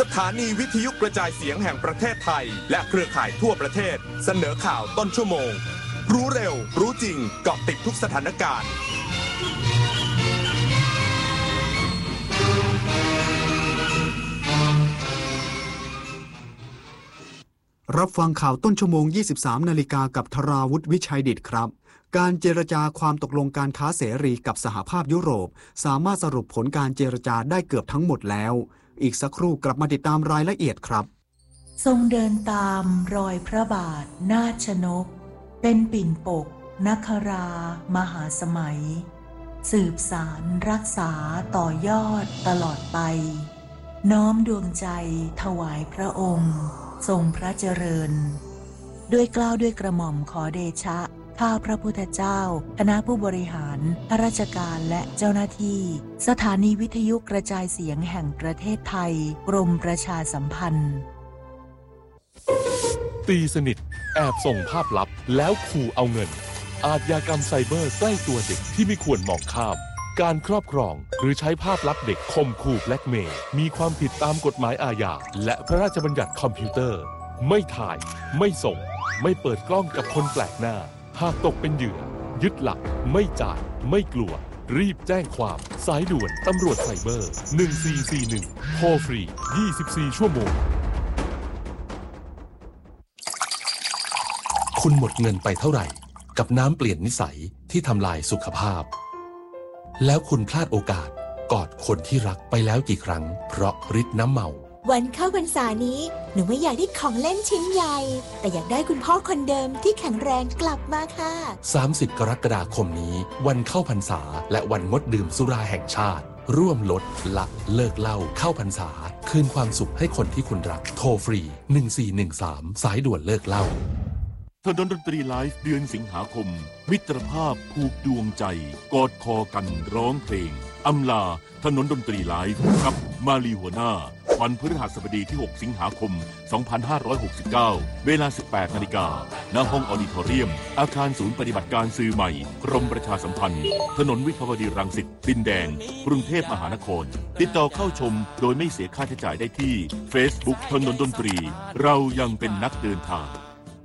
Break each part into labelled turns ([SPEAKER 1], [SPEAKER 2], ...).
[SPEAKER 1] สถานีวิทยุกระจายเสียงแห่งประเทศไทยและเครือข่ายทั่วประเทศเสนอข่าวต้นชั่วโมงรู้เร็วรู้จริงเกาะติดทุกสถานการณ์
[SPEAKER 2] รับฟังข่าวต้นชั่วโมง 23 นาฬิกากับธราวุฒิวิชัยดิษฐ์ครับการเจรจาความตกลงการค้าเสรีกับสหภาพยุโรปสามารถสรุปผลการเจรจาได้เกือบทั้งหมดแล้วอีกสักครู่กลับมาติดตามรายละเอียดครับ
[SPEAKER 3] ทรงเดินตามรอยพระบาทนาถชนกเป็นปิ่นปกนครามหาสมัยสืบสารรักษาต่อยอดตลอดไปน้อมดวงใจถวายพระองค์ทรงพระเจริญด้วยเกล้าด้วยกระหม่อมขอเดชะข้าพระพุทธเจ้าคณะผู้บริหารข้าราชการและเจ้าหน้าที่สถานีวิทยุกระจายเสียงแห่งประเทศไทยกรมประชาสัมพันธ์
[SPEAKER 4] ตีสนิทแอบส่งภาพลับแล้วขู่เอาเงินอาชญากรรมไซเบอร์ใกล้ตัวเด็กที่ไม่ควรมองข้ามการครอบครองหรือใช้ภาพลับเด็กข่มขู่แบล็กเมย์มีความผิดตามกฎหมายอาญาและพระราชบัญญัติคอมพิวเตอร์ไม่ถ่ายไม่ส่งไม่เปิดกล้องกับคนแปลกหน้าหากตกเป็นเหยื่อยึดหลักไม่จ่ายไม่กลัวรีบแจ้งความสายด่วนตำรวจไซเบอร์1441โทรฟรี24ชั่วโมง
[SPEAKER 5] คุณหมดเงินไปเท่าไหร่กับน้ำเปลี่ยนนิสัยที่ทำลายสุขภาพแล้วคุณพลาดโอกาสกอดคนที่รักไปแล้วกี่ครั้งเพราะฤทธิ์น้ำเมา
[SPEAKER 6] วันเข้าพรรษานี้หนูไม่อยากได้ของเล่นชิ้นใหญ่แต่อยากได้คุณพ่อคนเดิมที่แข็งแรงกลับมาค่ะ
[SPEAKER 5] 30 กรกฎาคมนี้วันเข้าพรรษาและวันงดดื่มสุราแห่งชาติร่วมลดละเลิกเหล้าเข้าพรรษาคืนความสุขให้คนที่คุณรักโทรฟรี1413สายด่วนเลิกเหล้า
[SPEAKER 4] ถนนดนตรีไลฟ์เดือนสิงหาคมมิตรภาพผูกดวงใจกอดคอกันร้องเพลงอำลาถนนดนตรีไลฟ์กับมาลีหัวหน้าวันพฤหัสบดีที่6สิงหาคม2569เวลา 18 นาฬิกาณห้องออดิทอเรียมอาคารศูนย์ปฏิบัติการสื่อใหม่กรมประชาสัมพันธ์ถนนวิภาวดีรังสิตดินแดงกรุงเทพมหานครติดต่อเข้าชมโดยไม่เสียค่าใช้จ่ายได้ที่ Facebook ถนนดนตรีเรายังเป็นนักเดินทาง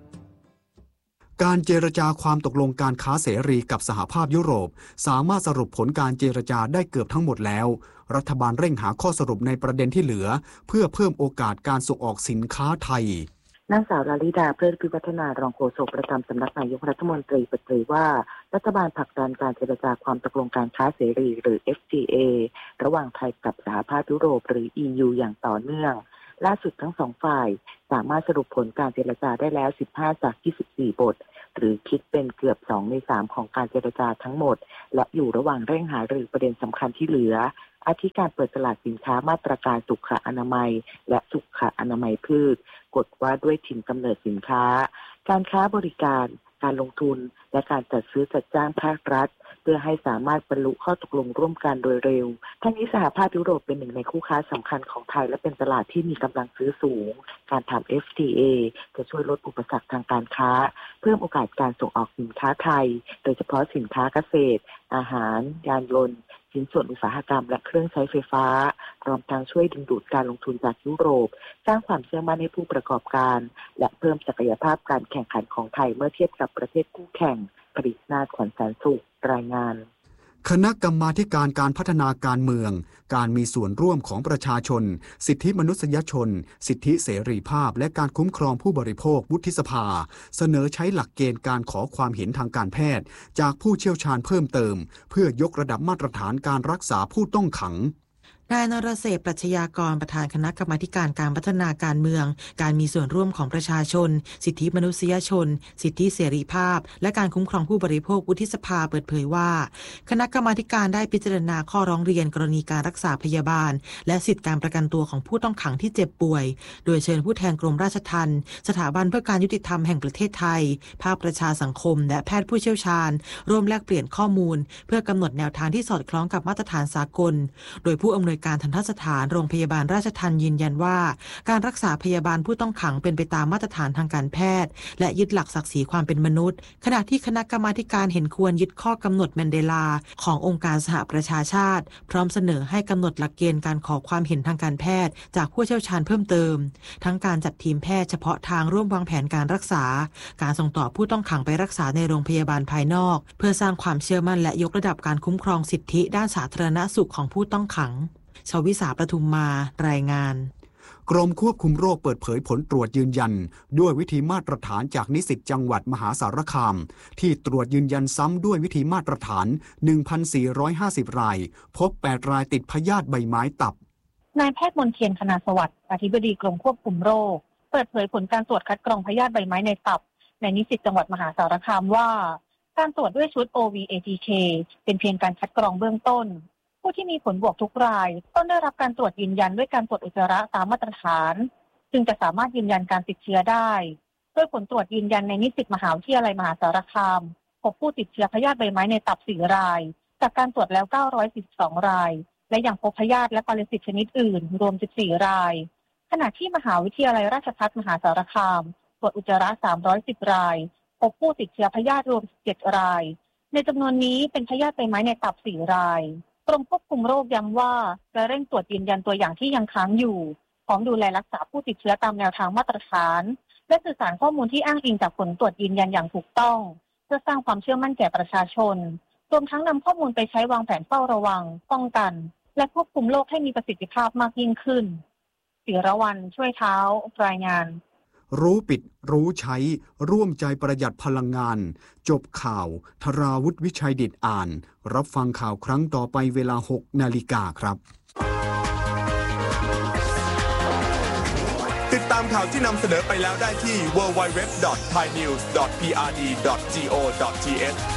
[SPEAKER 2] การเจรจาความตกลงการค้าเสรีกับสหภาพยุโรปสามารถสรุปผลการเจรจาได้เกือบทั้งหมดแล้วรัฐบาลเร่งหาข้อสรุปในประเด็นที่เหลือเพื่อเพิ่มโอกาสการส่งออกสินค้าไทย
[SPEAKER 7] นางสาวลลิดาเพลิดพิพัฒนารองโฆษกประจำสำนักนายกรัฐมนตรีเปิดเผยว่ารัฐบาลผลักดันการเจรจาความตกลงการค้าเสรีหรือ FTA ระหว่างไทยกับสหภาพยุโรปหรือ EU อย่างต่อเนื่องล่าสุดทั้งสองฝ่ายสามารถสรุปผลการเจรจาได้แล้ว15จาก24บทหรือคิดเป็นเกือบ2 ใน 3ของการเจรจาทั้งหมดและอยู่ระหว่างเร่งหารือประเด็นสำคัญที่เหลืออาทิการเปิดตลาดสินค้ามาตรการสุขอนามัยและสุขอนามัยพืชกฎว่าด้วยถิ่นกำเนิดสินค้าการค้าบริการการลงทุนและการจัดซื้อจัดจ้างภาครัฐเพื่อให้สามารถบรรลุข้อตกลงร่วมกันโดยเร็วทั้งนี้สหภาพยุโรปเป็นหนึ่งในคู่ค้าสำคัญของไทยและเป็นตลาดที่มีกำลังซื้อสูงการทำ FTA จะช่วยลดอุปสรรคทางการค้าเพิ่มโอกาสการส่งออกสินค้าไทยโดยเฉพาะสินค้าเกษตรอาหารยานยนต์ชิ้นส่วนอุตสาหกรรมและเครื่องใช้ไฟฟ้ารวมทั้งช่วยดึงดูดการลงทุนจากยุโรปสร้างความเชื่อมั่นให้ผู้ประกอบการและเพิ่มศักยภาพการแข่งขันของไทยเมื่อเทียบกับประเทศคู่แข่งปริศนาถ ขวัญแสนสุขรายงาน
[SPEAKER 2] คณะกรรมาธิการการพัฒนาการเมืองการมีส่วนร่วมของประชาชนสิทธิมนุษยชนสิทธิเสรีภาพและการคุ้มครองผู้บริโภควุฒิสภาเสนอใช้หลักเกณฑ์การขอความเห็นทางการแพทย์จากผู้เชี่ยวชาญเพิ่มเติมเพื่อยกระดับมาตรฐานการรักษาผู้ต้องขัง
[SPEAKER 8] นายนรเศรษฐ์ ปรัชญากรประธานคณะกรรมาการการพัฒนาการเมืองการมีส่วนร่วมของประชาชนสิทธิมนุษยชนสิทธิเสรีภาพและการคุ้มครองผู้บริโภควุฒิสภาเปิดเผยว่าคณะกรรมาการได้พิจารณาข้อร้องเรียนกรณีการรักษาพยาบาลและสิทธิการประกันตัวของผู้ต้องขังที่เจ็บป่วยโดยเชิญผู้แทนกรมราชทัณฑ์สถาบันเพื่อการยุติธรรมแห่งประเทศไทยภาคประชาสังคมและแพทย์ผู้เชี่ยวชาญร่วมแลกเปลี่ยนข้อมูลเพื่อกำหนดแนวทางที่สอดคล้องกับมาตรฐานสากลโดยผู้อำนวยการทันตสถานโรงพยาบาลราชทัณฑ์ยืนยันว่าการรักษาพยาบาลผู้ต้องขังเป็นไปตามมาตรฐานทางการแพทย์และยึดหลักศักดิ์ศรีความเป็นมนุษย์ขณะที่คณะกรรมาธิการเห็นควรยึดข้อกำหนดแมนเดลาขององค์การสหประชาชาติพร้อมเสนอให้กำหนดหลักเกณฑ์การขอความเห็นทางการแพทย์จากผู้เชี่ยวชาญเพิ่มเติมทั้งการจัดทีมแพทย์เฉพาะทางร่วมวางแผนการรักษาการส่งต่อผู้ต้องขังไปรักษาในโรงพยาบาลภายนอกเพื่อสร้างความเชื่อมั่นและยกระดับการคุ้มครองสิทธิด้านสาธารณสุขของผู้ต้องขังชวิสาประทุมมารายงาน
[SPEAKER 2] กรมควบคุมโรคเปิดเผยผลตรวจยืนยันด้วยวิธีมาตรฐานจากนิสิตจังหวัดมหาสารคามที่ตรวจยืนยันซ้ำด้วยวิธีมาตรฐาน 1,450 รายพบ 8 รายติดพยาธิใบไม้ตับ
[SPEAKER 9] นายแพทย์มนเทียน คณาสวัสดิ์อธิบดีกรมควบคุมโรคเปิดเผยผลการตรวจคัดกรองพยาธิใบไม้ในตับในนิสิตจังหวัดมหาสารคามว่าการตรวจด้วยชุด OVATK เป็นเพียงการคัดกรองเบื้องต้นผู้ที่มีผลบวกทุกรายต้องได้รับการตรวจยืนยันด้วยการตรวจอุจจาระตามมาตรฐานจึงจะสามารถยืนยันการติดเชื้อได้ด้วยผลตรวจยืนยันในนิสิตมหาวิทยาลัยมหาสารคามพบผู้ติดเชื้อพยาธิใบไม้ในตับ 4 รายจากการตรวจแล้ว912รายและยังพบพยาธิและปรสิตชนิดอื่นรวม14รายขณะที่มหาวิทยาลัยราชภัฏมหาสารคามตรวจอุจจาระ310รายพบผู้ติดเชื้อพยาธิรวม17รายในจำนวนนี้เป็นพยาธิใบไม้ในตับ4รายกรมควบคุมโรคย้ำว่าจะเร่งตรวจยืนยันตัวอย่างที่ยังค้างอยู่พร้อมดูแลรักษาผู้ติดเชื้อตามแนวทางมาตรฐานและสื่อสารข้อมูลที่อ้างอิงจากผลตรวจยืนยันอย่างถูกต้องเพื่อสร้างความเชื่อมั่นแก่ประชาชนรวมทั้งนำข้อมูลไปใช้วางแผนเฝ้าระวังป้องกันและควบคุมโรคให้มีประสิทธิภาพมากยิ่งขึ้นศิรวรรณช่วยเท้ารายงาน
[SPEAKER 2] รู้ปิดรู้ใช้ร่วมใจประหยัดพลังงานจบข่าวธราวุฒิวิชัยดิษฐ์อ่านรับฟังข่าวครั้งต่อไปเวลา 6 นาฬิกาครับ
[SPEAKER 1] ติดตามข่าวที่นำเสนอไปแล้วได้ที่ www.thainews.prd.go.th